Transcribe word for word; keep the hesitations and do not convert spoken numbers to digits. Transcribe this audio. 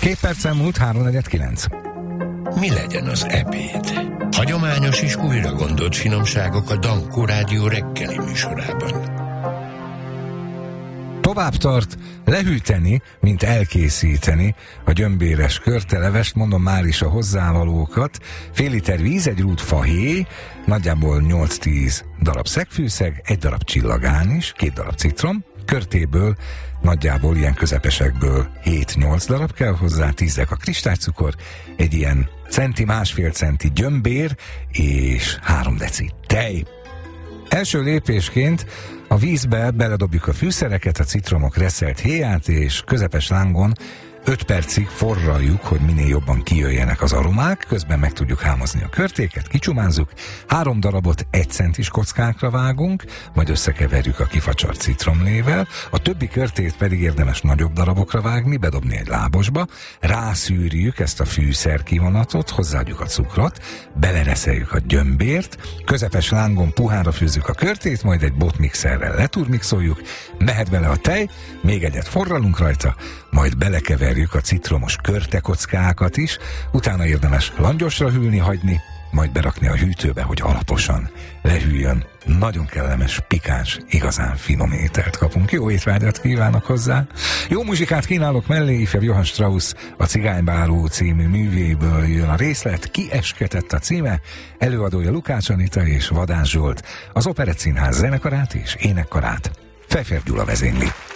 Két perccel múlt háromnegyed kilenc. Mi legyen az ebéd? Hagyományos és újra gondolt finomságok a Dankó Rádió reggeli műsorában. Tovább tart lehűteni, mint elkészíteni a gyömbéres körtelevest, mondom már is a hozzávalókat. Fél liter víz, egy rút fahéj, nagyjából nyolc-tíz darab szegfűszeg, egy darab csillagánis, két darab citrom, körtéből nagyjából ilyen közepesekből hét-nyolc darab kell hozzá, tíz deka kristálycukor, egy ilyen centi, másfél centi gyömbér és három deci tej. Első lépésként a vízbe beledobjuk a fűszereket, a citromok reszelt héját, és közepes lángon öt percig forraljuk, hogy minél jobban kijöjjenek az aromák, közben meg tudjuk hámozni a körtéket, kicsumázzuk, három darabot egy centis kockákra vágunk, majd összekeverjük a kifacsart citromlével, a többi körtét pedig érdemes nagyobb darabokra vágni, bedobni egy lábosba, rászűrjük ezt a fűszer kivonatot, hozzáadjuk a cukrot, belereszeljük a gyömbért, közepes lángon puhára főzzük a körtét, majd egy botmixerrel leturmixoljuk, mehet bele a tej, még egyet forralunk rajta, majd belekeverjük a citromos körtekockákat is, utána érdemes langyosra hűlni hagyni, majd berakni a hűtőbe, hogy alaposan lehűljön. Nagyon kellemes, pikáns, igazán finom ételt kapunk. Jó étvágyat kívánok hozzá! Jó muzsikát kínálok mellé, ifjabb Johann Strauss a Cigánybáló című művéből jön a részlet, Ki esketett a címe, előadója Lukács Anita és Vadász Zsolt, az Operett Színház zenekarát és énekkarát Pfeffer Gyula vezényli.